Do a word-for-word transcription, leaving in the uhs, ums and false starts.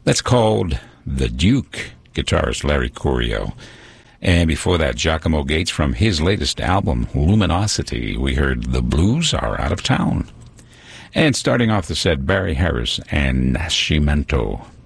That's called The Duke, guitarist Larry Coryell. And before that, Giacomo Gates from his latest album, Luminosity. We heard The Blues Are Out of Town. And starting off the set, Barry Harris and Nascimento,